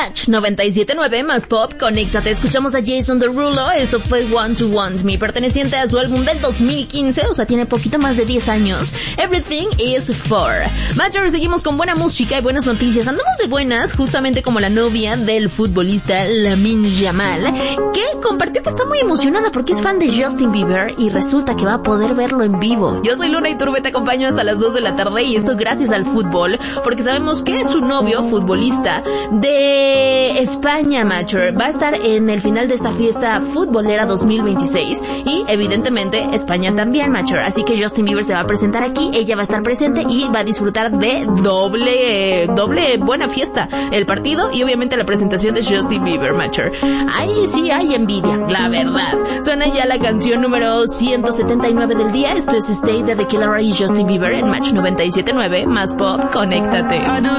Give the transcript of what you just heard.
Match 97.9 más pop, conéctate. Escuchamos a Jason Derulo. Esto fue Want to Want Me, perteneciente a su álbum del 2015, o sea, tiene poquito más de 10 años. Everything is for. Matcher, seguimos con buena música y buenas noticias. Andamos de buenas, justamente como la novia del futbolista Lamine Yamal, que compartió que está muy emocionada porque es fan de Justin Bieber y resulta que va a poder verlo en vivo. Yo soy Luna Iturbe, te acompaño hasta las 2 de la tarde y esto gracias al fútbol, porque sabemos que su novio, futbolista de España, Matcher, va a estar en el final de esta fiesta futbolera 2026 y evidentemente España también, Matcher. Así que Justin Bieber se va a presentar aquí, ella va a estar presente y va a disfrutar de doble buena fiesta, el partido y obviamente la presentación de Justin Bieber, Matcher. Ahí sí hay envidia, la verdad. Suena ya la canción número 179 del día. Esto es Stay de The Killer y Justin Bieber en Match 97.9 más pop, conéctate.